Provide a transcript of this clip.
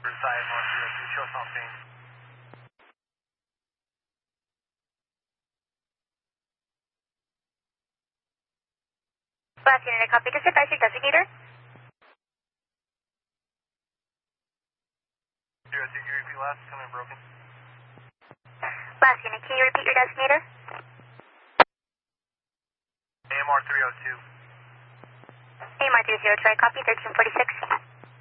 Riverside, AMR 302, show us on scene. Last unit, copy. Just advise your designator. 02, can you repeat last? Coming broken. Last unit, can you repeat your designator? AMR 302. AMR 30, try copy, 1346.